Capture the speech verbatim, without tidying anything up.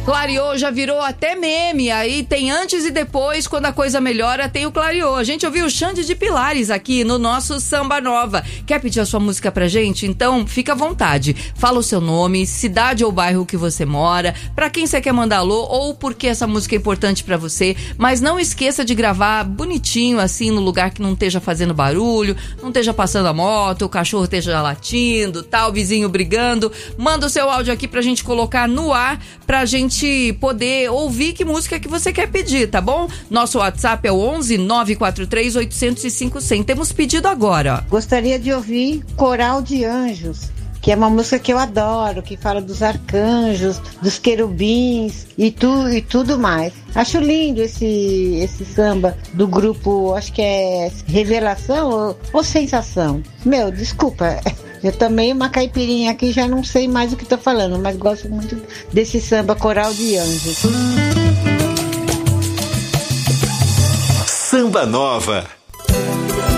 Clareou já virou até meme, aí tem antes e depois, quando a coisa melhora, tem o Clareou. A gente ouviu o Xande de Pilares aqui no nosso Samba Nova. Quer pedir a sua música pra gente? Então, fica à vontade. Fala o seu nome, cidade ou bairro que você mora, pra quem você quer mandar alô ou porque essa música é importante pra você. Mas não esqueça de gravar bonitinho, assim, no lugar que não esteja fazendo barulho, não esteja passando a moto, o cachorro esteja latindo, tal, o vizinho brigando. Manda o seu áudio aqui pra gente colocar no ar, pra gente poder ouvir que música que você quer pedir, tá bom? Nosso WhatsApp é o onze nove quatro três oito zero cinco zero zero. Temos pedido agora. Gostaria de ouvir Coral de Anjos, que é uma música que eu adoro, que fala dos arcanjos, dos querubins e, tu, e tudo mais. Acho lindo esse, esse samba do grupo, acho que é Revelação ou, ou Sensação. Meu, desculpa, eu tomei uma caipirinha aqui e já não sei mais o que tô falando, mas gosto muito desse samba Coral de Anjos. Samba Nova.